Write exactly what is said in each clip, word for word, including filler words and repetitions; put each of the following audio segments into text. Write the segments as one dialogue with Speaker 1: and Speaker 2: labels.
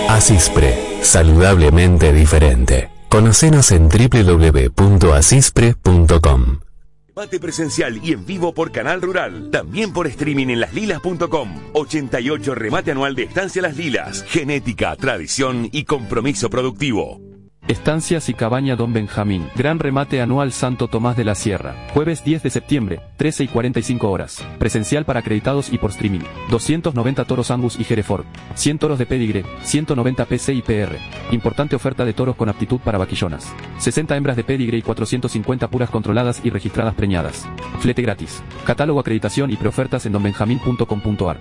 Speaker 1: Asispre, saludablemente diferente. Conocenos en doble u doble u doble u punto asispre punto com.
Speaker 2: Debate presencial y en vivo por Canal Rural. También por streaming en las lilas punto com. ochenta y ocho remate anual de Estancia Las Lilas. Genética, tradición y compromiso productivo.
Speaker 3: Estancias y Cabaña Don Benjamín. Gran remate anual Santo Tomás de la Sierra. Jueves diez de septiembre, trece y cuarenta y cinco horas. Presencial para acreditados y por streaming. doscientos noventa toros Angus y Hereford. cien toros de pedigre, ciento noventa P C y P R. Importante oferta de toros con aptitud para vaquillonas. sesenta hembras de pedigre y cuatrocientos cincuenta puras controladas y registradas preñadas. Flete gratis. Catálogo, acreditación y preofertas en don benjamín punto com punto ar.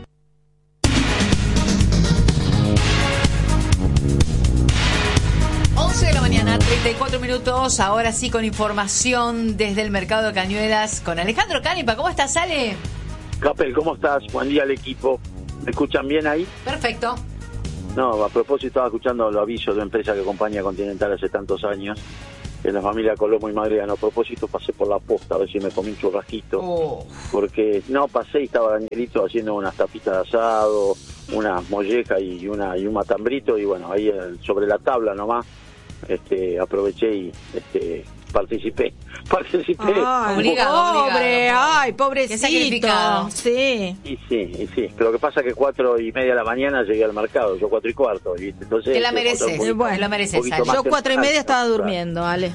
Speaker 4: once de la mañana, treinta y cuatro minutos, ahora sí con información desde el mercado de Cañuelas con Alejandro Canepa. ¿Cómo estás, Ale?
Speaker 5: Capel, ¿cómo estás? Buen día al equipo. ¿Me escuchan bien ahí?
Speaker 4: Perfecto.
Speaker 5: No, a propósito estaba escuchando los avisos de una empresa que acompaña a Continental hace tantos años, en la familia Colomo y Madriano. A propósito pasé por la posta a ver si me comí un churrasquito, oh. porque no, pasé y estaba Danielito haciendo unas tapitas de asado, una molleja y una y un matambrito, y bueno, ahí sobre la tabla nomás, este aproveché y este participé participé
Speaker 6: ay, obligado, pobre obligado. Ay, pobrecito, sí
Speaker 5: y sí y sí pero lo que pasa es que cuatro y media de la mañana llegué al mercado, yo cuatro y cuarto, ¿viste? Entonces
Speaker 4: te la mereces, poquito, bueno, te la mereces.
Speaker 6: Yo cuatro y media estaba durmiendo, Ale.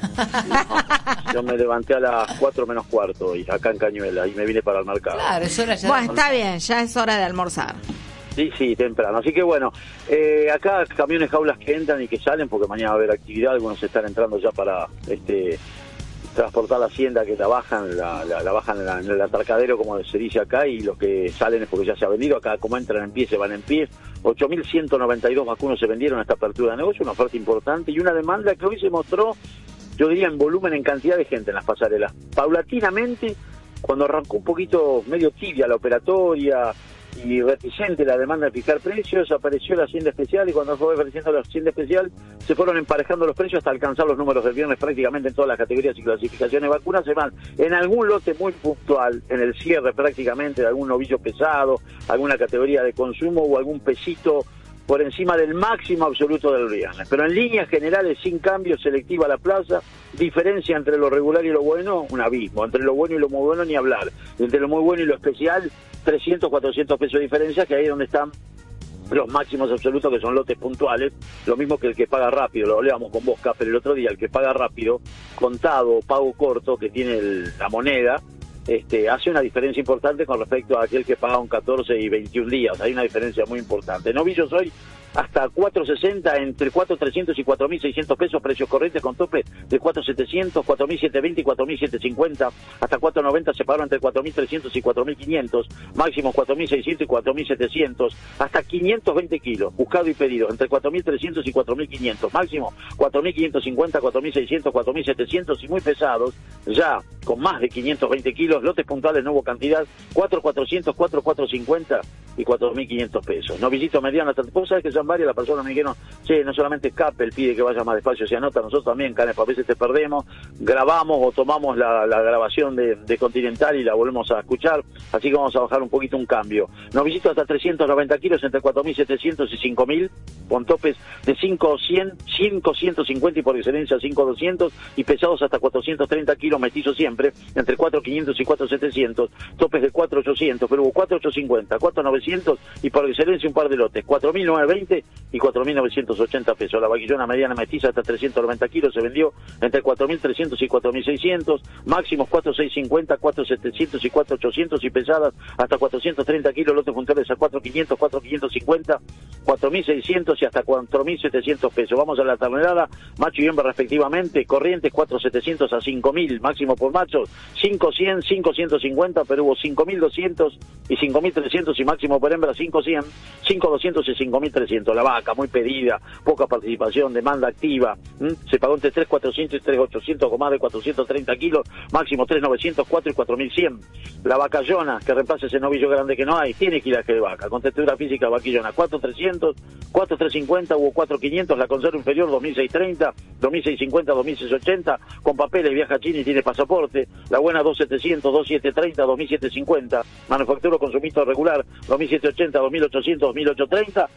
Speaker 5: No, yo me levanté a las cuatro menos cuarto y acá en Cañuelas y me vine para el mercado.
Speaker 4: Claro, es hora ya.
Speaker 6: Bueno, está bien, ya es hora de almorzar.
Speaker 5: Sí, sí, temprano. Así que bueno, eh, acá camiones, jaulas que entran y que salen, porque mañana va a haber actividad. Algunos están entrando ya para este transportar la hacienda, que la bajan, la, la, la bajan en, la, en el atarcadero, como se dice acá, y los que salen es porque ya se ha vendido. Acá como entran en pie, se van en pie. ocho mil ciento noventa y dos vacunos se vendieron a esta apertura de negocio, una oferta importante y una demanda que hoy se mostró, yo diría, en volumen, en cantidad de gente en las pasarelas. Paulatinamente, cuando arrancó un poquito medio tibia la operatoria y reticente la demanda de fijar precios, apareció la hacienda especial, y cuando fue apareciendo la hacienda especial se fueron emparejando los precios hasta alcanzar los números del viernes prácticamente en todas las categorías y clasificaciones de vacunas. Se van en algún lote muy puntual, en el cierre prácticamente de algún novillo pesado, alguna categoría de consumo o algún pesito por encima del máximo absoluto del viernes, pero en líneas generales sin cambio, selectiva la plaza. Diferencia entre lo regular y lo bueno, un abismo. Entre lo bueno y lo muy bueno ni hablar. Entre lo muy bueno y lo especial, trescientos, cuatrocientos pesos de diferencia, que ahí es donde están los máximos absolutos, que son lotes puntuales. Lo mismo que el que paga rápido, lo hablábamos con vos, Capel, el otro día. El que paga rápido, contado, pago corto, que tiene el, la moneda, Este, hace una diferencia importante con respecto a aquel que paga un catorce y veintiún días. Hay una diferencia muy importante. Novillos hoy hasta cuatro sesenta, entre cuatro mil trescientos y cuatro mil seiscientos pesos, precios corrientes con tope de cuatro mil setecientos, cuatro mil setecientos veinte y cuatro mil setecientos cincuenta, hasta cuatro mil noventa se pagaron entre cuatro mil trescientos y cuatro mil quinientos, máximo cuatro mil seiscientos y cuatro mil setecientos, hasta quinientos veinte kilos, buscado y pedido, entre cuatro mil trescientos y cuatro mil quinientos, máximo cuatro mil quinientos cincuenta, cuatro mil seiscientos, cuatro mil setecientos, y muy pesados, ya con más de quinientos veinte kilos, lotes puntuales no hubo cantidad, cuatro mil cuatrocientos, cuatro mil cuatrocientos cincuenta y cuatro mil quinientos pesos. Novillito mediano, vos sabés que son varias las personas me dijeron, che, no solamente Capel pide que vaya más despacio, se anota, nosotros también, Canepa, a veces te perdemos, grabamos o tomamos la, la grabación de, de Continental y la volvemos a escuchar, así que vamos a bajar un poquito un cambio. Novillito hasta trescientos noventa kilos, entre cuatro mil setecientos y cinco mil, con topes de cinco cien, cinco ciento cincuenta y por excelencia cinco doscientos, y pesados hasta cuatrocientos treinta kilos, mestizo siempre, entre cuatro quinientos y cuatro setecientos, topes de cuatro ochocientos, pero hubo cuatro ochocientos cincuenta, cuatro novecientos y por excelencia un par de lotes, cuatro mil novecientos veinte y cuatro mil novecientos ochenta pesos. La vaquillona mediana mestiza hasta trescientos noventa kilos se vendió entre cuatro mil trescientos y cuatro mil seiscientos, máximos cuatro mil seiscientos cincuenta, cuatro mil setecientos y cuatro mil ochocientos, y pesadas hasta cuatrocientos treinta kilos, lotes puntuales a cuatro mil quinientos, cuatro mil quinientos cincuenta, cuatro mil seiscientos y hasta cuatro mil setecientos pesos. Vamos a la ternera, macho y hembra respectivamente, corrientes cuatro mil setecientos a cinco mil, máximo por machos cinco cien, cinco ciento cincuenta, pero hubo cinco mil doscientos y cinco mil trescientos, y máximo por hembra cinco cien, cinco doscientos y cinco mil trescientos. La vaca muy pedida, poca participación, demanda activa, ¿m? Se pagó entre tres mil cuatrocientos y tres mil ochocientos con más de cuatrocientos treinta kilos, máximo tres mil novecientos, cuatro y cuatro mil cien. La vacallona, que reemplaza ese novillo grande que no hay, tiene kilaje de vaca, con textura física vaquillona, cuatro mil trescientos, cuatro mil trescientos cincuenta, hubo cuatro mil quinientos, la conserva inferior dos mil seiscientos treinta, dos mil seiscientos cincuenta, dos mil seiscientos ochenta, con papeles, viaja a China y tiene pasaporte. La buena dos mil setecientos, dos mil setecientos treinta, dos mil setecientos cincuenta, manufactura consumista regular dos mil setecientos ochenta, dos mil ochocientos, dos mil ochocientos treinta, y los toros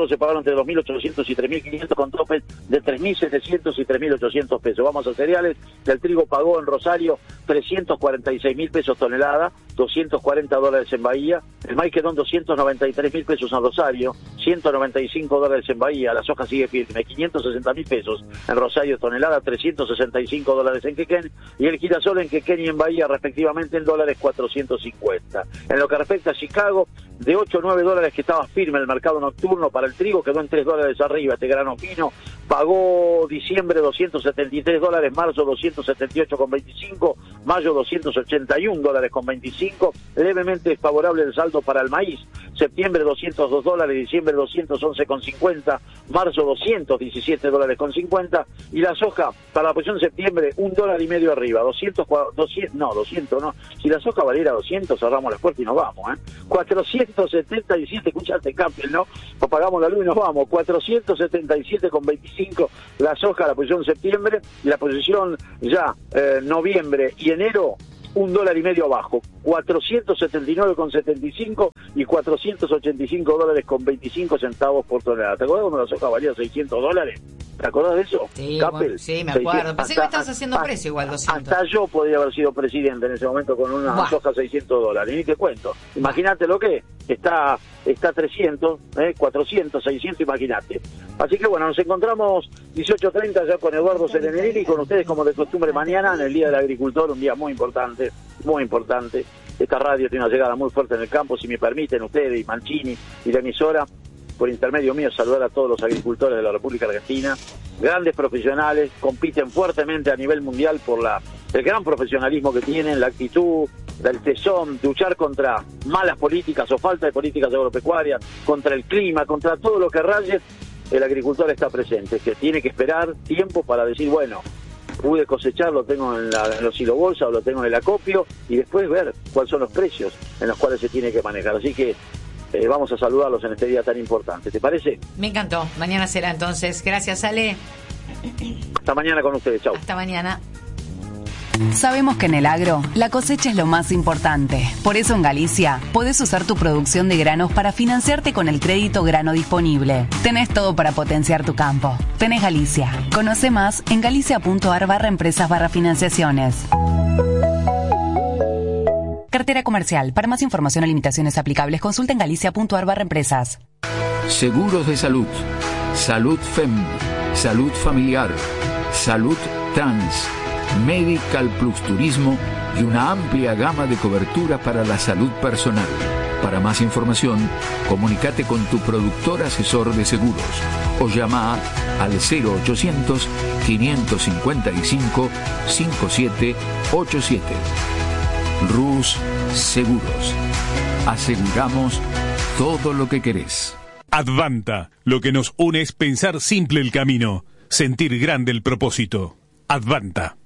Speaker 5: solo se pagaron entre dos mil ochocientos y tres mil quinientos con topes de tres mil setecientos y tres mil ochocientos pesos. Vamos a cereales, el trigo pagó en Rosario trescientos cuarenta y seis mil pesos tonelada, doscientos cuarenta dólares en Bahía, el maíz quedó en doscientos noventa y tres mil pesos en Rosario, ciento noventa y cinco dólares en Bahía, la soja sigue firme, quinientos sesenta mil pesos en Rosario tonelada, trescientos sesenta y cinco dólares en Quequén, y el girasol en Quequén y en Bahía respectivamente en dólares cuatrocientos cincuenta. En lo que respecta a Chicago, de ocho a nueve dólares que estaba firme el mercado nocturno para el trigo, quedó en tres dólares arriba este grano fino, pagó diciembre doscientos setenta y tres dólares, marzo doscientos setenta y ocho con veinticinco, mayo doscientos ochenta y un dólares con veinticinco, levemente favorable el saldo para el maíz, septiembre doscientos dos dólares, diciembre doscientos once con cincuenta, marzo doscientos diecisiete dólares con cincuenta, y la soja para la posición de septiembre un dólar y medio arriba, doscientos, doscientos, no, doscientos no, si la soja valiera doscientos cerramos la puerta y nos vamos, ¿eh? cuatrocientos setenta y siete, escuchaste Campbell, ¿no? Apagamos la luz y nos vamos, cuatrocientos setenta y siete con veinticinco la soja, la posición de septiembre, y la posición ya eh, noviembre y enero, un dólar y medio abajo, cuatrocientos setenta y nueve con setenta y cinco y cuatrocientos ochenta y cinco dólares con veinticinco centavos por tonelada. ¿Te acuerdas cuando la soja valía seiscientos dólares? ¿Te acordás de eso?
Speaker 4: Sí, bueno, sí, me acuerdo. Pensé que me estabas haciendo
Speaker 5: hasta,
Speaker 4: precio igual, doscientos.
Speaker 5: Hasta yo podría haber sido presidente en ese momento con una Buah. soja seiscientos dólares. Y ni te cuento. Imagínate lo que es. Está, está trescientos, eh, cuatrocientos, seiscientos, imagínate. Así que bueno, nos encontramos dieciocho treinta ya con Eduardo Serenelli y con ustedes como de costumbre mañana en el Día del Agricultor, un día muy importante, muy importante. Esta radio tiene una llegada muy fuerte en el campo, si me permiten ustedes y Mancini y la emisora, por intermedio mío saludar a todos los agricultores de la República Argentina, grandes profesionales, compiten fuertemente a nivel mundial por la el gran profesionalismo que tienen, la actitud, el tesón, luchar contra malas políticas o falta de políticas agropecuarias, contra el clima, contra todo lo que raye, el agricultor está presente, que tiene que esperar tiempo para decir, bueno, pude cosechar, lo tengo en, la, en los silobolsa o lo tengo en el acopio, y después ver cuáles son los precios en los cuales se tiene que manejar. Así que Eh, vamos a saludarlos en este día tan importante. ¿Te parece?
Speaker 4: Me encantó. Mañana será entonces. Gracias, Ale.
Speaker 5: Hasta mañana con ustedes. Chau.
Speaker 4: Hasta mañana.
Speaker 7: Sabemos que en el agro la cosecha es lo más importante. Por eso en Galicia podés usar tu producción de granos para financiarte con el crédito grano disponible. Tenés todo para potenciar tu campo. Tenés Galicia. Conoce más en galicia.ar barra empresas barra financiaciones. Cartera comercial. Para más información o limitaciones aplicables, consulta en galicia.ar barra empresas.
Speaker 8: Seguros de salud. Salud F E M. Salud familiar. Salud trans. Medical Plus Turismo y una amplia gama de cobertura para la salud personal. Para más información, comunícate con tu productor asesor de seguros o llama al cero ochocientos, quinientos cincuenta y cinco, cincuenta y siete ochenta y siete. Rus Seguros. Aseguramos todo lo que querés.
Speaker 9: Advanta. Lo que nos une es pensar simple el camino, sentir grande el propósito. Advanta.